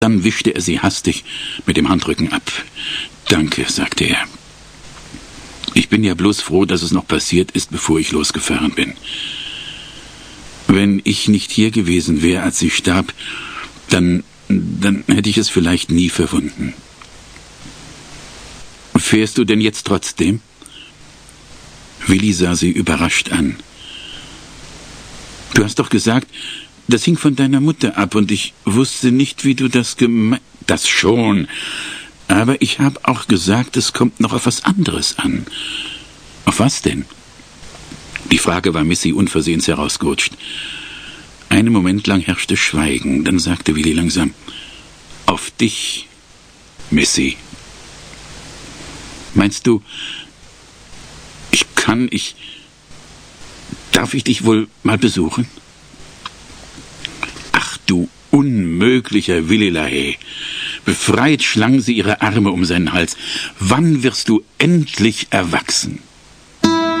Dann wischte er sie hastig mit dem Handrücken ab. »Danke«, sagte er. »Ich bin ja bloß froh, dass es noch passiert ist, bevor ich losgefahren bin. Wenn ich nicht hier gewesen wäre, als sie starb, dann hätte ich es vielleicht nie verwunden. Fährst du denn jetzt trotzdem?« Willi sah sie überrascht an. »Du hast doch gesagt, das hing von deiner Mutter ab, und ich wusste nicht, wie du das gemeint...« »Das schon. Aber ich habe auch gesagt, es kommt noch auf was anderes an.« »Auf was denn?« Die Frage war Missy unversehens herausgerutscht. Einen Moment lang herrschte Schweigen, dann sagte Willi langsam, »Auf dich, Missy.« »Meinst du, darf ich dich wohl mal besuchen?« »Ach du unmöglicher Willi LaHaye!« Befreit schlang sie ihre Arme um seinen Hals. »Wann wirst du endlich erwachsen?«